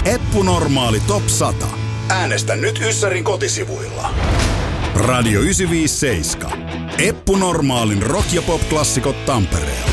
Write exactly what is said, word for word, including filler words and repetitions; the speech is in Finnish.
Eppu Normaali Top sata. Äänestä nyt Yssärin kotisivuilla. Radio yhdeksänsataaviisikymmentäseitsemän. Eppu Normaalin rock- ja pop-klassikot Tampereella.